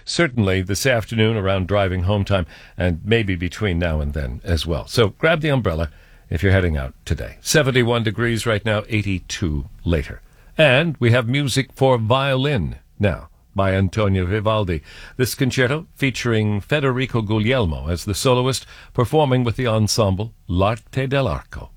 certainly this afternoon around driving home time, and maybe between now and then as well. So grab the umbrella if you're heading out today. 71 degrees right now, 82 later. And we have music for violin now by Antonio Vivaldi. This concerto featuring Federico Guglielmo as the soloist, performing with the ensemble L'Arte dell'Arco.